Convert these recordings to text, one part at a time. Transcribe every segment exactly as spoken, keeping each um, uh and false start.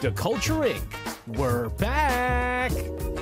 The Culture Incorporated. We're back!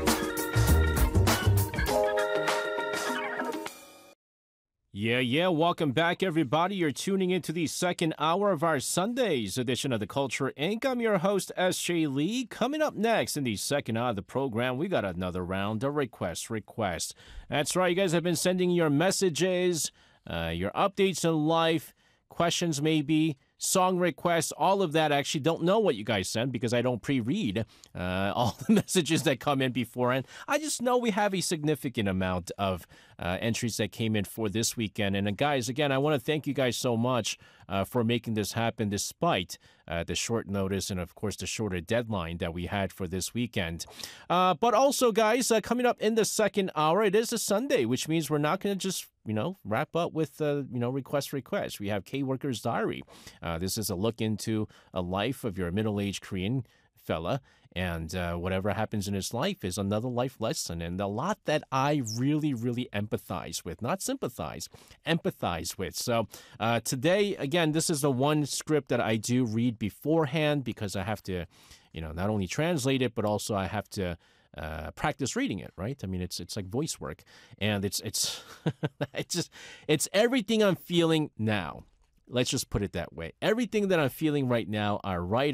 Yeah, yeah, welcome back, everybody. You're tuning into the second hour of our Sunday's edition of The Culture Incorporated. I'm your host, S J Lee. Coming up next in the second hour of the program, we got another round of request request. That's right, you guys have been sending your messages, uh, your updates in life, questions maybe, song requests, all of that. I actually don't know what you guys send because I don't pre-read uh, all the messages that come in beforehand. I just know we have a significant amount of uh, entries that came in for this weekend. And uh, guys, again, I want to thank you guys so much uh, for making this happen despite uh, the short notice and, of course, the shorter deadline that we had for this weekend. Uh, but also, guys, uh, coming up in the second hour, it is a Sunday, which means we're not going to just you know, wrap up with, uh, you know, request request. We have K-Worker's Diary. Uh, this is a look into a life of your middle-aged Korean fella, and uh, whatever happens in his life is another life lesson, and a lot that I really, really empathize with. Not sympathize, empathize with. So uh, today, again, this is the one script that I do read beforehand because I have to, you know, not only translate it, but also I have to Uh, practice reading it, right? I mean, it's it's like voice work, and it's it's it's just it's everything I'm feeling now. Let's just put it that way. Everything that I'm feeling right now are right